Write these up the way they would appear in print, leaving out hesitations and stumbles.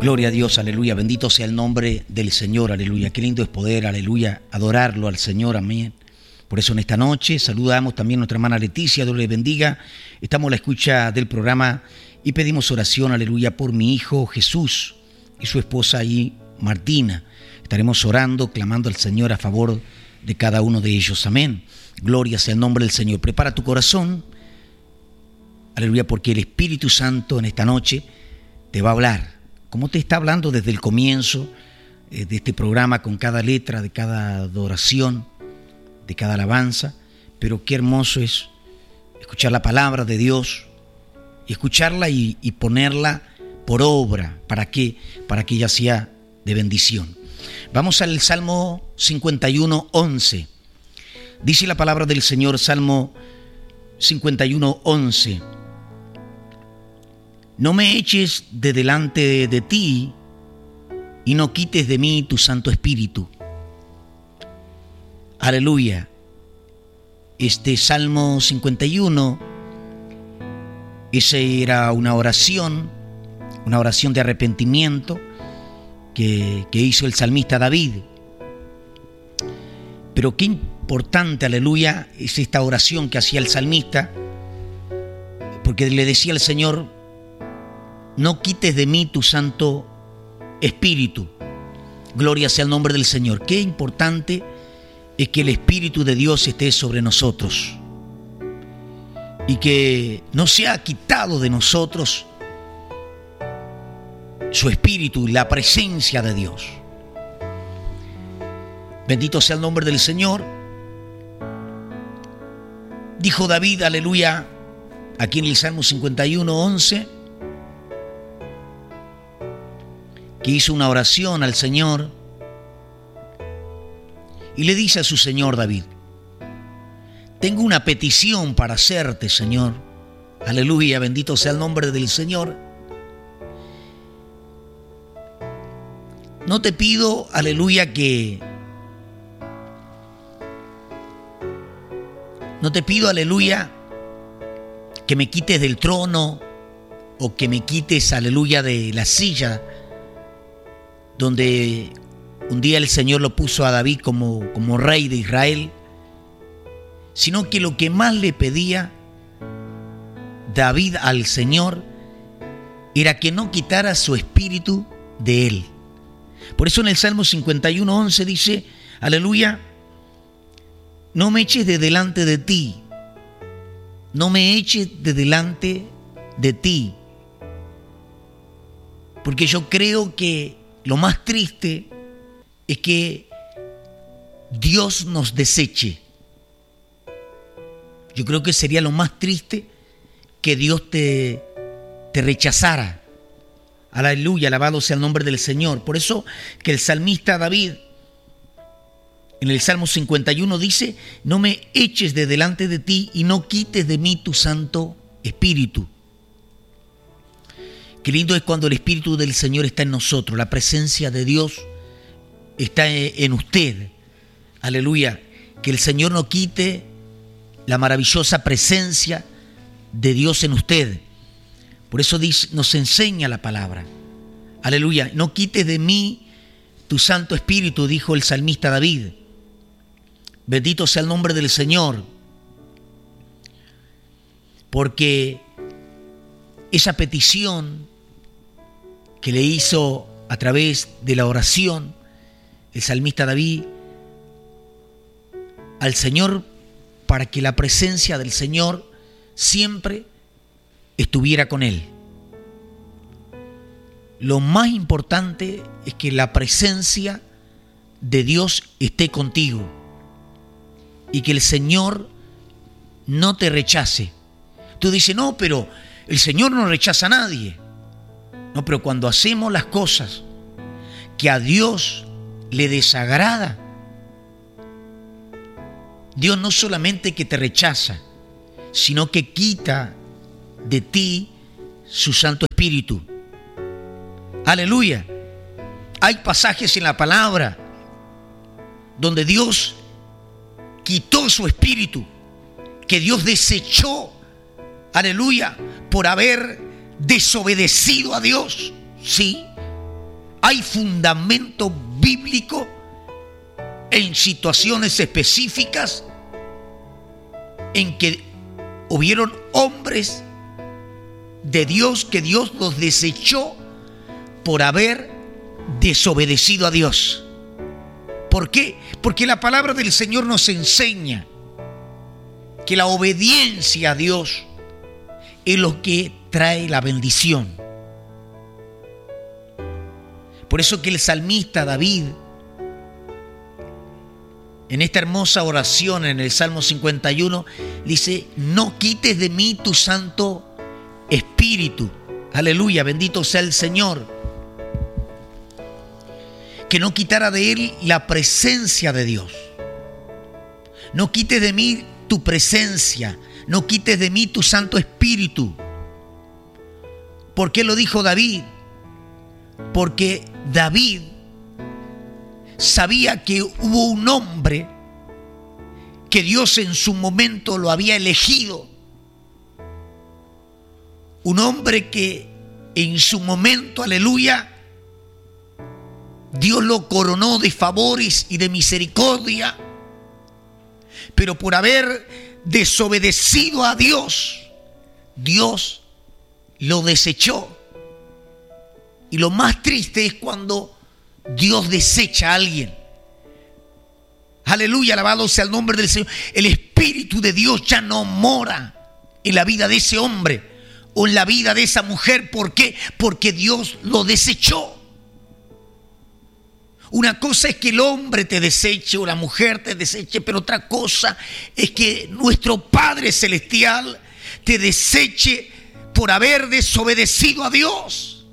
Gloria a Dios, aleluya, bendito sea el nombre del Señor, aleluya. Qué lindo es poder, aleluya, adorarlo al Señor, amén. Por eso en esta noche saludamos también a nuestra hermana Leticia, Dios le bendiga. Estamos a la escucha del programa y pedimos oración, aleluya, por mi hijo Jesús y su esposa ahí, Martina. Estaremos orando, clamando al Señor a favor de cada uno de ellos, amén. Gloria sea el nombre del Señor. Prepara tu corazón, aleluya, porque el Espíritu Santo en esta noche te va a hablar, como te está hablando desde el comienzo de este programa, con cada letra, de cada adoración, de cada alabanza. Pero qué hermoso es escuchar la palabra de Dios y escucharla y ponerla por obra. ¿Para qué? Para que ella sea de bendición. Vamos al Salmo 51, 11. Dice la palabra del Señor, Salmo 51, 11. No me eches de delante de ti y no quites de mí tu Santo Espíritu. Aleluya. Este Salmo 51, esa era una oración de arrepentimiento que hizo el salmista David. Pero qué importante, aleluya, es esta oración que hacía el salmista, porque le decía al Señor: no quites de mí tu Santo Espíritu. Gloria sea el nombre del Señor. Qué importante es que el Espíritu de Dios esté sobre nosotros y que no sea quitado de nosotros su Espíritu y la presencia de Dios. Bendito sea el nombre del Señor. Dijo David, aleluya, aquí en el Salmo 51, 11, que hizo una oración al Señor y le dice a su Señor David: tengo una petición para hacerte, Señor. Aleluya, bendito sea el nombre del Señor. No te pido, aleluya, que me quites del trono o que me quites, aleluya, de la silla donde un día el Señor lo puso a David como rey de Israel, sino que lo que más le pedía David al Señor era que no quitara su espíritu de él. Por eso en el Salmo 51, 11 dice, aleluya, no me eches de delante de ti, no me eches de delante de ti, porque yo creo que lo más triste es que Dios nos deseche. Yo creo que sería lo más triste que Dios te rechazara. Aleluya, alabado sea el nombre del Señor. Por eso que el salmista David en el Salmo 51 dice: no me eches de delante de ti y no quites de mí tu Santo Espíritu. Qué lindo es cuando el Espíritu del Señor está en nosotros, la presencia de Dios está en usted. Aleluya, que el Señor no quite la maravillosa presencia de Dios en usted. Por eso nos enseña la palabra. Aleluya, no quites de mí tu Santo Espíritu, dijo el salmista David. Bendito sea el nombre del Señor. Porque esa petición que le hizo a través de la oración el salmista David al Señor, para que la presencia del Señor siempre estuviera con él. Lo más importante es que la presencia de Dios esté contigo y que el Señor no te rechace. Tú dices, no, pero el Señor no rechaza a nadie. No, pero cuando hacemos las cosas que a Dios le desagrada, Dios no solamente que te rechaza, sino que quita de ti su Santo Espíritu. Aleluya. Hay pasajes en la palabra donde Dios quitó su espíritu, que Dios desechó, aleluya, por haber desobedecido a Dios. Sí, hay fundamento bíblico en situaciones específicas en que hubieron hombres de Dios que Dios los desechó por haber desobedecido a Dios. ¿Por qué? Porque la palabra del Señor nos enseña que la obediencia a Dios es lo que trae la bendición. Por eso que el salmista David, en esta hermosa oración en el Salmo 51, dice: no quites de mí tu Santo Espíritu. Aleluya, bendito sea el Señor. Que no quitara de él la presencia de Dios. No quites de mí tu presencia, no quites de mí tu Santo Espíritu. ¿Por qué lo dijo David? Porque David sabía que hubo un hombre que Dios en su momento lo había elegido. Un hombre que en su momento, aleluya, Dios lo coronó de favores y de misericordia, pero por haber desobedecido a Dios, Dios lo desechó. Y lo más triste es cuando Dios desecha a alguien. Aleluya, alabado sea el nombre del Señor. El Espíritu de Dios ya no mora en la vida de ese hombre o en la vida de esa mujer. ¿Por qué? Porque Dios lo desechó. Una cosa es que el hombre te deseche o la mujer te deseche, pero otra cosa es que nuestro Padre Celestial te deseche por haber desobedecido a Dios.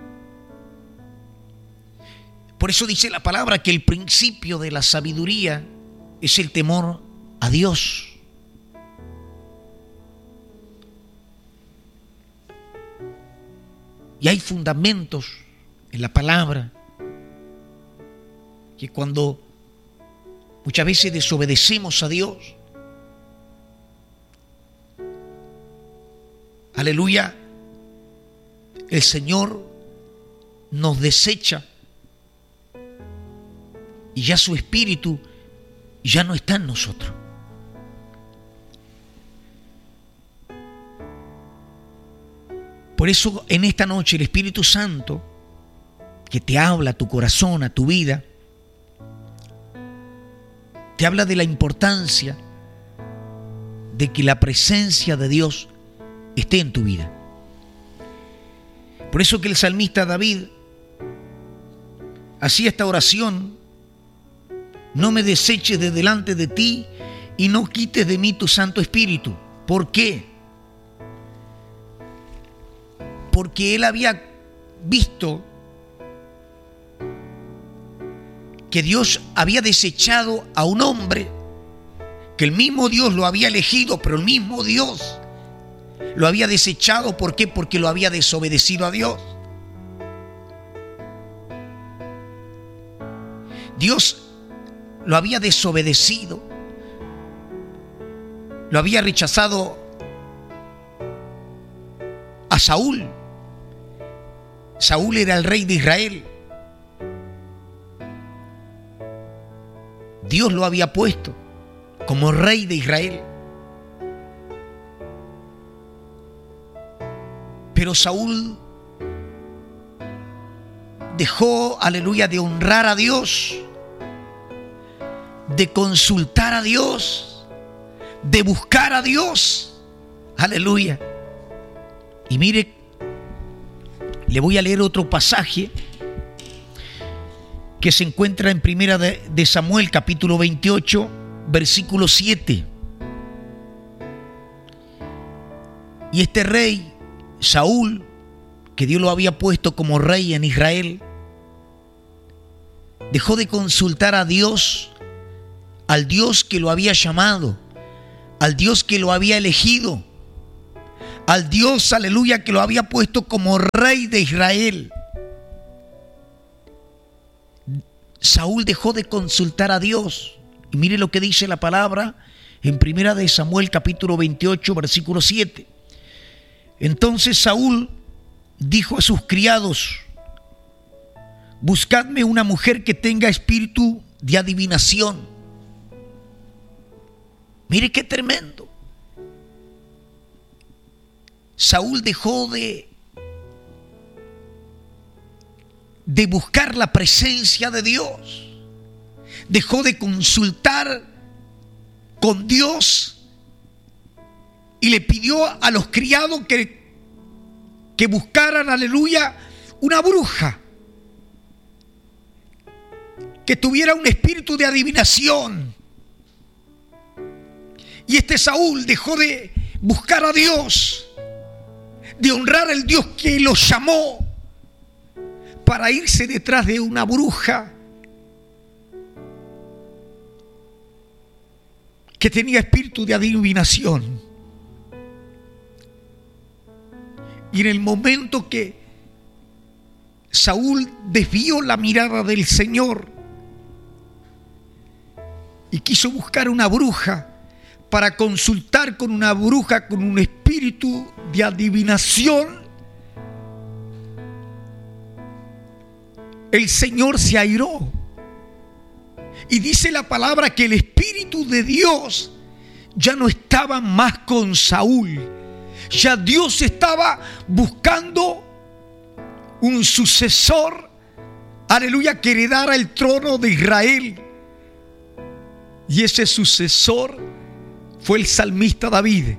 Por eso dice la palabra que el principio de la sabiduría es el temor a Dios. Y hay fundamentos en la palabra que cuando muchas veces desobedecemos a Dios, aleluya, el Señor nos desecha y ya su Espíritu ya no está en nosotros. Por eso en esta noche el Espíritu Santo, que te habla a tu corazón, a tu vida, te habla de la importancia de que la presencia de Dios esté en tu vida. Por eso que el salmista David hacía esta oración: no me deseches de delante de ti y no quites de mí tu Santo Espíritu. ¿Por qué? Porque él había visto que Dios había desechado a un hombre, que el mismo Dios lo había elegido, pero el mismo Dios lo había desechado. ¿Por qué? Porque lo había desobedecido a Dios. Dios lo había desobedecido, lo había rechazado a Saúl. Saúl era el rey de Israel. Dios lo había puesto como rey de Israel. Pero Saúl dejó, aleluya, de honrar a Dios, de consultar a Dios, de buscar a Dios. Aleluya. Y mire, le voy a leer otro pasaje que se encuentra en Primera de Samuel, capítulo 28, versículo 7. Y este rey, Saúl, que Dios lo había puesto como rey en Israel, dejó de consultar a Dios, al Dios que lo había llamado, al Dios que lo había elegido, al Dios, aleluya, que lo había puesto como rey de Israel. Saúl dejó de consultar a Dios. Y mire lo que dice la palabra en Primera de Samuel, capítulo 28, versículo 7. Entonces Saúl dijo a sus criados: buscadme una mujer que tenga espíritu de adivinación. Mire qué tremendo. Saúl dejó de buscar la presencia de Dios. Dejó de consultar con Dios y le pidió a los criados que buscaran, aleluya, una bruja que tuviera un espíritu de adivinación. Y este Saúl dejó de buscar a Dios, de honrar al Dios que lo llamó, para irse detrás de una bruja que tenía espíritu de adivinación. Y en el momento que Saúl desvió la mirada del Señor y quiso buscar una bruja para consultar con una bruja con un espíritu de adivinación, el Señor se airó. Y dice la palabra que el Espíritu de Dios ya no estaba más con Saúl. Ya Dios estaba buscando un sucesor, aleluya, que heredara el trono de Israel. Y ese sucesor fue el salmista David.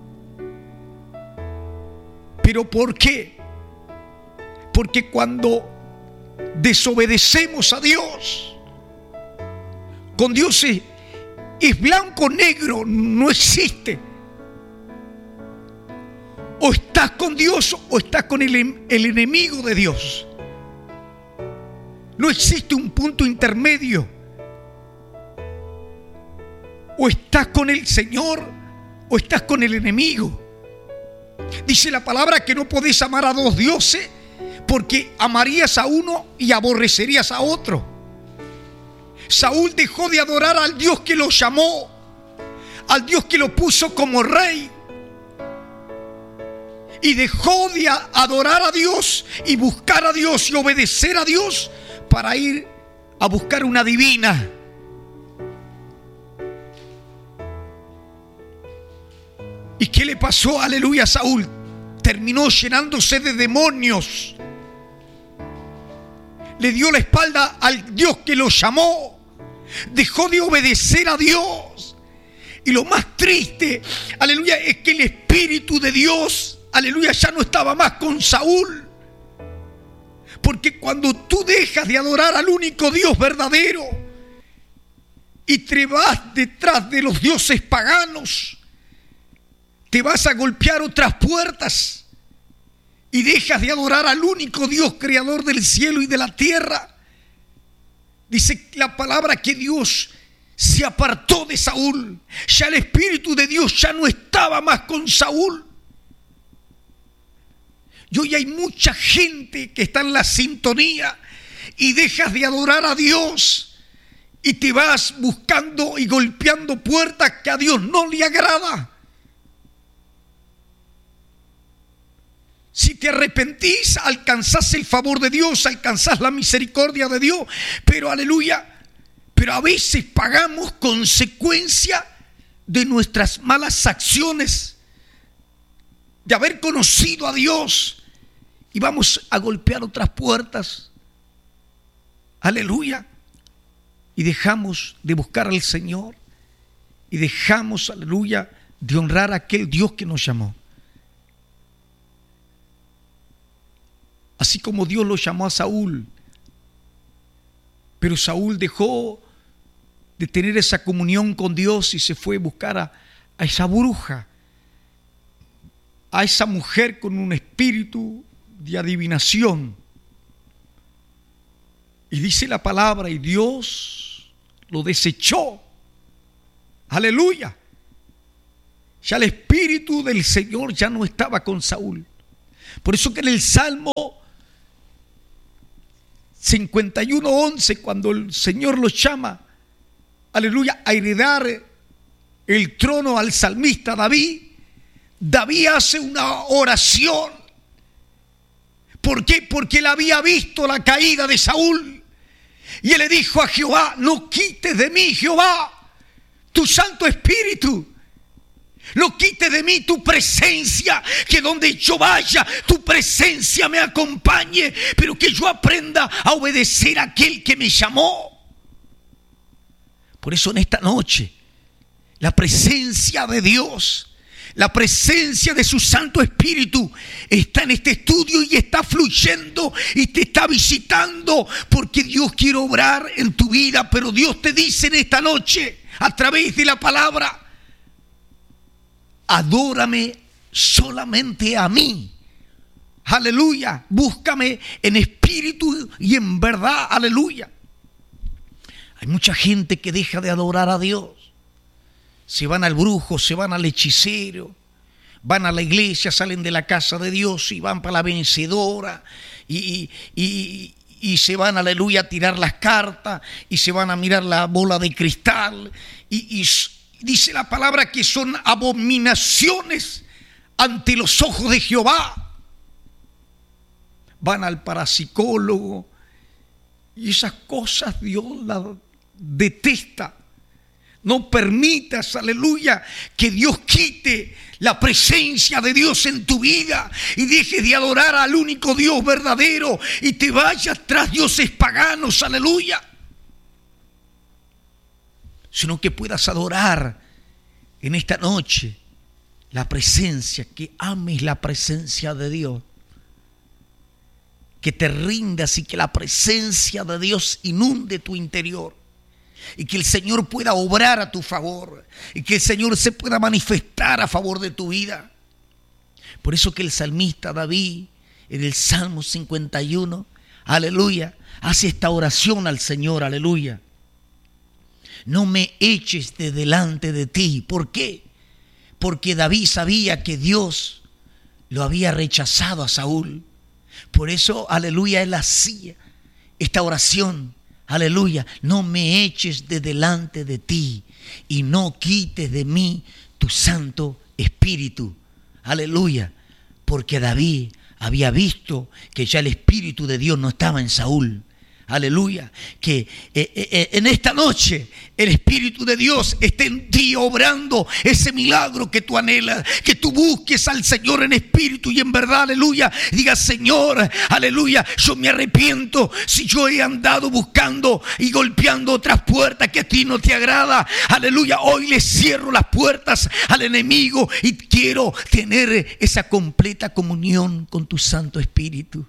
¿Pero por qué? Porque cuando desobedecemos a Dios, con Dios es blanco o negro, no existe. O estás con Dios o estás con el enemigo de Dios. No existe un punto intermedio. O estás con el Señor o estás con el enemigo. Dice la palabra que no podés amar a dos dioses, porque amarías a uno y aborrecerías a otro. Saúl dejó de adorar al Dios que lo llamó, al Dios que lo puso como rey, y dejó de adorar a Dios y buscar a Dios y obedecer a Dios para ir a buscar una divina. ¿Y qué le pasó? Aleluya, a Saúl. Terminó llenándose de demonios. Le dio la espalda al Dios que lo llamó. Dejó de obedecer a Dios. Y lo más triste, aleluya, es que el Espíritu de Dios, aleluya, ya no estaba más con Saúl. Porque cuando tú dejas de adorar al único Dios verdadero y te vas detrás de los dioses paganos, te vas a golpear otras puertas y dejas de adorar al único Dios creador del cielo y de la tierra. Dice la palabra que Dios se apartó de Saúl. Ya el Espíritu de Dios ya no estaba más con Saúl. Y hoy hay mucha gente que está en la sintonía y dejas de adorar a Dios y te vas buscando y golpeando puertas que a Dios no le agrada. Si te arrepentís, alcanzás el favor de Dios, alcanzás la misericordia de Dios, pero aleluya, pero a veces pagamos consecuencia de nuestras malas acciones, de haber conocido a Dios, y vamos a golpear otras puertas, aleluya, y dejamos de buscar al Señor, y dejamos, aleluya, de honrar a aquel Dios que nos llamó. Así como Dios lo llamó a Saúl, pero Saúl dejó de tener esa comunión con Dios y se fue a buscar a esa bruja, a esa mujer con un espíritu de adivinación. Y dice la palabra, y Dios lo desechó. Aleluya. Ya el espíritu del Señor ya no estaba con Saúl. Por eso que en el Salmo 51:11, cuando el Señor los llama, aleluya, a heredar el trono al salmista David, David hace una oración, ¿Por qué? Porque él había visto la caída de Saúl. Y él le dijo a Jehová: no quites de mí, Jehová, tu Santo Espíritu. No quites de mí tu presencia, que donde yo vaya, tu presencia me acompañe, pero que yo aprenda a obedecer a aquel que me llamó. Por eso en esta noche, la presencia de Dios, la presencia de su Santo Espíritu está en este estudio y está fluyendo y te está visitando, porque Dios quiere obrar en tu vida. Pero Dios te dice en esta noche, a través de la palabra: adórame solamente a mí. Aleluya. Búscame en espíritu y en verdad. Aleluya. Hay mucha gente que deja de adorar a Dios. Se van al brujo, se van al hechicero, van a la iglesia, salen de la casa de Dios y van para la vencedora y se van, aleluya, a tirar las cartas y se van a mirar la bola de cristal y dice la palabra que son abominaciones ante los ojos de Jehová. Van al parapsicólogo y esas cosas Dios las detesta. No permitas, aleluya, que Dios quite la presencia de Dios en tu vida y dejes de adorar al único Dios verdadero y te vayas tras dioses paganos, aleluya. Sino que puedas adorar en esta noche la presencia, que ames la presencia de Dios, que te rindas y que la presencia de Dios inunde tu interior y que el Señor pueda obrar a tu favor y que el Señor se pueda manifestar a favor de tu vida. Por eso que el salmista David en el Salmo 51, aleluya, hace esta oración al Señor, aleluya: no me eches de delante de ti. ¿Por qué? Porque David sabía que Dios lo había rechazado a Saúl. Por eso, aleluya, él hacía esta oración: aleluya, no me eches de delante de ti y no quites de mí tu Santo Espíritu. Aleluya, porque David había visto que ya el Espíritu de Dios no estaba en Saúl. Aleluya, que en esta noche el Espíritu de Dios esté en ti obrando ese milagro que tú anhelas, que tú busques al Señor en espíritu y en verdad, aleluya. Diga: Señor, aleluya, yo me arrepiento si yo he andado buscando y golpeando otras puertas que a ti no te agrada. Aleluya, hoy le cierro las puertas al enemigo y quiero tener esa completa comunión con tu Santo Espíritu.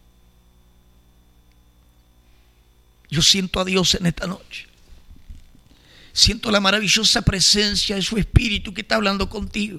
Yo siento a Dios en esta noche. Siento la maravillosa presencia de su Espíritu que está hablando contigo.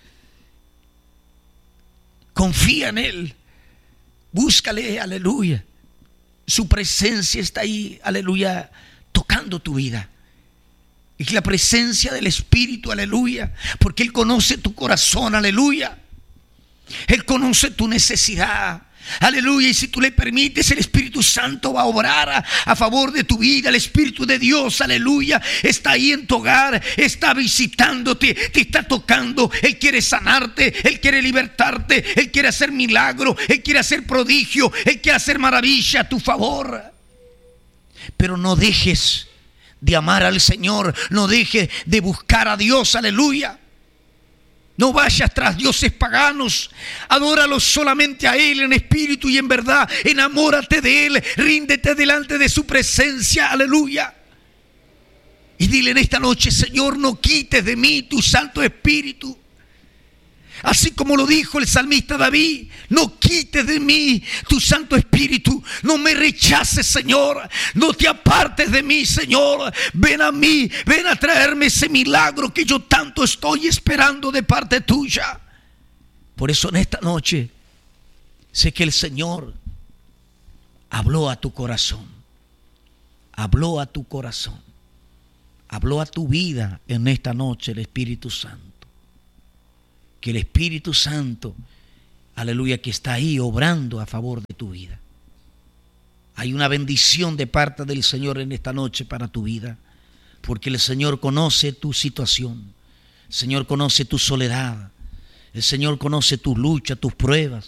Confía en Él. Búscale, aleluya. Su presencia está ahí, aleluya, tocando tu vida. Es la presencia del Espíritu, aleluya. Porque Él conoce tu corazón, aleluya. Él conoce tu necesidad. Aleluya, y si tú le permites, el Espíritu Santo va a obrar a favor de tu vida. El Espíritu de Dios, aleluya, está ahí en tu hogar, está visitándote, te está tocando. Él quiere sanarte, Él quiere libertarte, Él quiere hacer milagro, Él quiere hacer prodigio, Él quiere hacer maravilla a tu favor. Pero no dejes de amar al Señor, no dejes de buscar a Dios, aleluya. No vayas tras dioses paganos, adóralo solamente a Él en espíritu y en verdad. Enamórate de Él, ríndete delante de su presencia, aleluya. Y dile en esta noche: Señor, no quites de mí tu Santo Espíritu. Así como lo dijo el salmista David: no quites de mí tu Santo Espíritu. No me rechaces, Señor. No te apartes de mí, Señor. Ven a mí, ven a traerme ese milagro que yo tanto estoy esperando de parte tuya. Por eso en esta noche sé que el Señor habló a tu corazón. Habló a tu corazón. Habló a tu vida en esta noche el Espíritu Santo. Que el Espíritu Santo, aleluya, que está ahí obrando a favor de tu vida. Hay una bendición de parte del Señor en esta noche para tu vida, porque el Señor conoce tu situación, el Señor conoce tu soledad, el Señor conoce tus luchas, tus pruebas,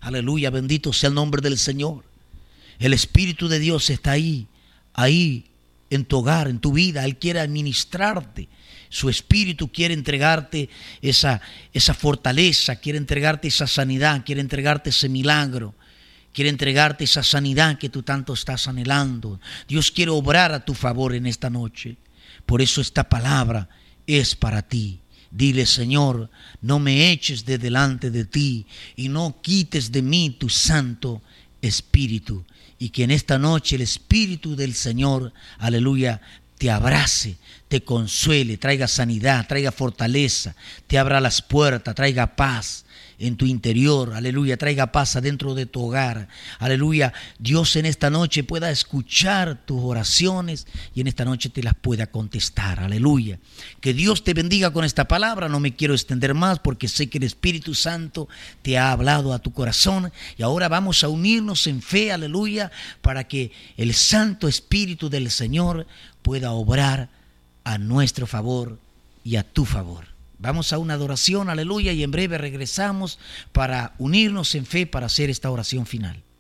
Aleluya, bendito sea el nombre del Señor. El Espíritu de Dios está ahí en tu hogar, en tu vida. Él quiere administrarte. Su Espíritu quiere entregarte esa fortaleza, quiere entregarte esa sanidad, quiere entregarte ese milagro, quiere entregarte esa sanidad que tú tanto estás anhelando. Dios quiere obrar a tu favor en esta noche. Por eso esta palabra es para ti. Dile: Señor, no me eches de delante de ti y no quites de mí tu Santo Espíritu. Y que en esta noche el Espíritu del Señor, aleluya, te abrace, te consuele, traiga sanidad, traiga fortaleza, te abra las puertas, traiga paz en tu interior, aleluya, traiga paz adentro de tu hogar, aleluya. Dios en esta noche pueda escuchar tus oraciones y en esta noche te las pueda contestar, aleluya. Que Dios te bendiga con esta palabra. No me quiero extender más porque sé que el Espíritu Santo te ha hablado a tu corazón y ahora vamos a unirnos en fe, aleluya, para que el Santo Espíritu del Señor pueda obrar a nuestro favor y a tu favor. Vamos a una adoración, aleluya, y en breve regresamos para unirnos en fe para hacer esta oración final.